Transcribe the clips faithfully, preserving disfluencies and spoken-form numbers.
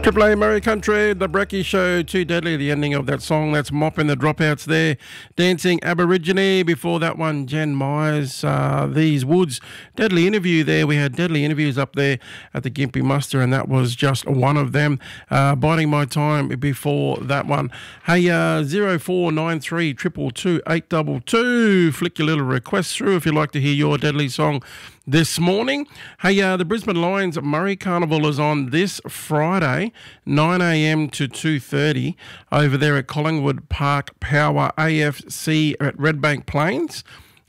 Triple A Murray Country, The Brekkie Show, Too Deadly, the ending of that song. That's Mopping the Dropouts there. Dancing Aborigine. Before that one, Jen Myers, uh, These Woods. Deadly Interview there. We had Deadly Interviews up there at the Gympie Muster, and that was just one of them. Uh, biding my time before that one. Hey, uh, zero four nine three, two two two, eight two two. Flick your little request through if you'd like to hear your Deadly song this morning. Hey, uh, the Brisbane Lions Murray Carnival is on this Friday, nine a m to two thirty, over there at Collingwood Park Power A F C at Redbank Plains.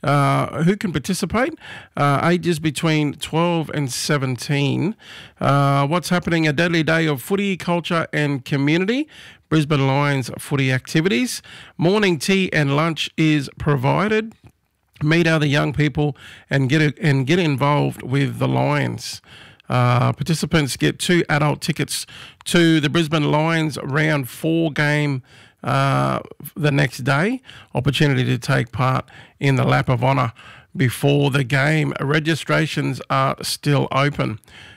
Uh, who can participate? Uh, ages between twelve and seventeen. Uh, what's happening? A deadly day of footy, culture and community. Brisbane Lions footy activities. Morning tea and lunch is provided. Meet other young people and get it, and get involved with the Lions. Uh, participants get two adult tickets to the Brisbane Lions round four game uh, the next day. Opportunity to take part in the lap of honour before the game. Registrations are still open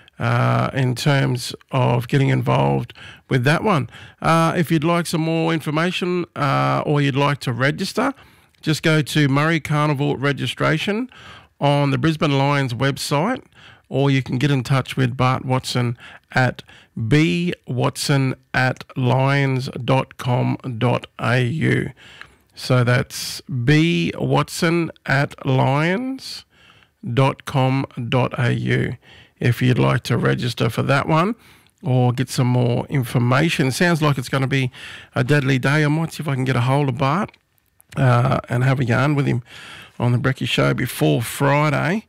uh, in terms of getting involved with that one. Uh, if you'd like some more information uh, or you'd like to register, just go to Murray Carnival registration on the Brisbane Lions website, or you can get in touch with Bart Watson at b watson at lions dot com dot a u. So that's b watson at lions dot com dot a u if you'd like to register for that one or get some more information. Sounds like it's going to be a deadly day. I might see if I can get a hold of Bart Uh, and have a yarn with him on the Brekkie Show before Friday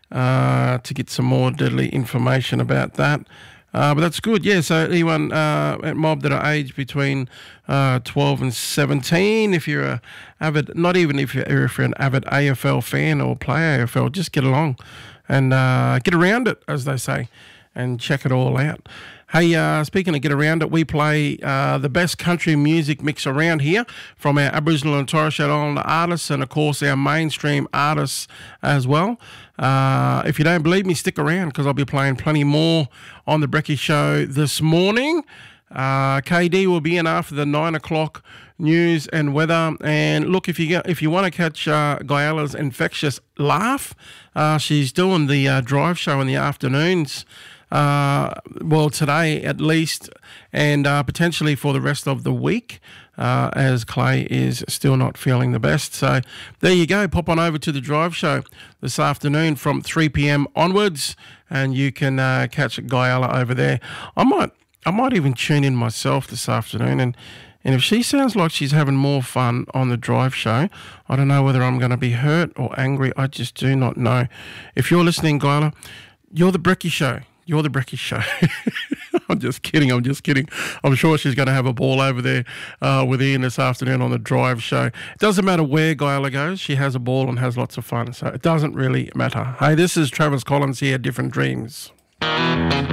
uh, to get some more deadly information about that. Uh, but that's good, yeah. So anyone uh, at Mob that are aged between uh, twelve and seventeen, if you're a avid, not even if you're, if you're an avid A F L fan or play A F L, just get along and uh, get around it, as they say, and check it all out. Hey, uh, speaking of get around it, we play uh, the best country music mix around here from our Aboriginal and Torres Strait Islander artists and, of course, our mainstream artists as well. Uh, if you don't believe me, stick around because I'll be playing plenty more on the Brekkie Show this morning. Uh, K D will be in after the nine o'clock news and weather. And look, if you get, if you want to catch uh, Guyala's infectious laugh, uh, she's doing the uh, drive show in the afternoons. Uh, well, today at least, and uh, potentially for the rest of the week, uh, as Clay is still not feeling the best. So there you go. Pop on over to the drive show this afternoon from three p m onwards, and you can uh, catch Guyala over there. I might, I might even tune in myself this afternoon, and and if she sounds like she's having more fun on the drive show, I don't know whether I'm going to be hurt or angry. I just do not know. If you're listening, Guyala, you're the Brekkie Show. You're the Brekkie Show. I'm just kidding. I'm just kidding. I'm sure she's going to have a ball over there uh, with Ian this afternoon on the drive show. It doesn't matter where Guyala goes. She has a ball and has lots of fun. So it doesn't really matter. Hey, this is Travis Collins here, Different Dreams.